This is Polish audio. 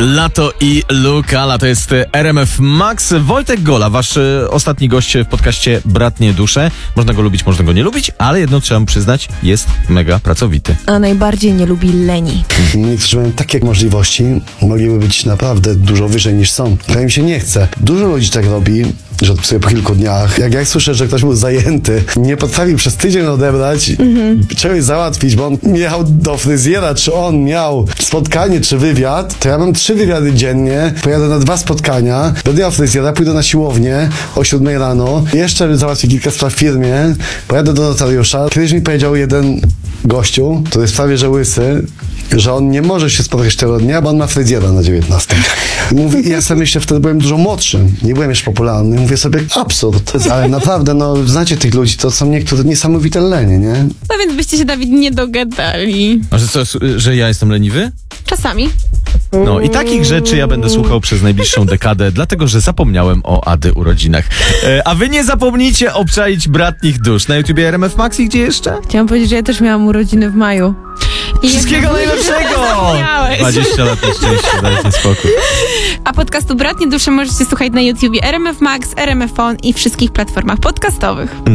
Lato i Lukala, to jest RMF Max. Wojtek Gola, wasz ostatni gość w podcaście Bratnie Dusze. Można go lubić, można go nie lubić, ale jedno trzeba mu przyznać, jest mega pracowity. A najbardziej nie lubi leni. Niektórzy mają takie możliwości, mogliby być naprawdę dużo wyżej niż są. Ale mi się nie chce. Dużo ludzi tak robi, że odpisuje po kilku dniach. Jak słyszę, że ktoś był zajęty, nie potrafił przez tydzień odebrać, czegoś załatwić, bo on jechał do fryzjera, czy on miał spotkanie, czy wywiad, to ja mam 3 wywiady dziennie, pojadę na 2 spotkania, będę miał fryzjera, pójdę na siłownię o 7 rano, jeszcze załatwię kilka spraw w firmie, pojadę do notariusza. Kiedyś mi powiedział jeden gościu, który jest prawie że łysy, że on nie może się spotkać tego dnia, bo on ma fryzjera na 19. Mówi, ja sobie myślę, wtedy byłem dużo młodszy, nie byłem jeszcze popularny. Mówię sobie, absurd. Ale naprawdę, znacie tych ludzi, to są niektóre niesamowite lenie, nie? No więc byście się, Dawid, nie dogadali. A że ja jestem leniwy? Czasami. No i takich rzeczy ja będę słuchał przez najbliższą dekadę, dlatego że zapomniałem o Ady urodzinach. A wy nie zapomnijcie obczaić Bratnich Dusz na YouTubie RMF Max i gdzie jeszcze? Chciałam powiedzieć, że ja też miałam urodziny w maju. Wszystkiego najlepszego! Zapomniałeś. 20 lat na szczęście, dajcie spokój. A podcastu Bratnie Dusze możecie słuchać na YouTubie RMF Max, RMF On i wszystkich platformach podcastowych.